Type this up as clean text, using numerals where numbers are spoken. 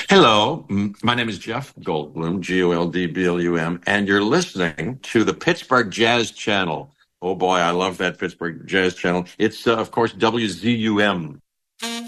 Hello, my name is Jeff Goldblum, Goldblum, and you're listening to the Pittsburgh Jazz Channel. Oh boy, I love that Pittsburgh Jazz Channel. It's, of course, WZUM.